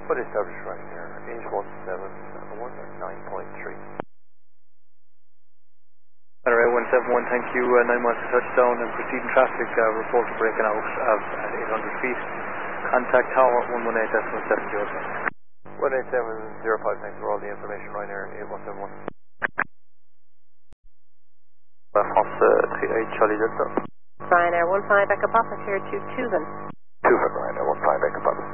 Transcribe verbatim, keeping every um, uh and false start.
What established right here? H one seven one nine point three. Alright, one seven one, thank you. Uh, nine miles to touchdown and proceeding traffic. Uh, report for breaking out of, at eight hundred feet. Contact tower one one eight decimal seven zero. one eight seven zero five, thanks for all the information, Ryanair eight one seven one. Uh, France uh, three eight Charlie Delta. Ryanair one five Echo Papa, clear to Tuvan. Tuvan, Ryanair one five Echo Papa.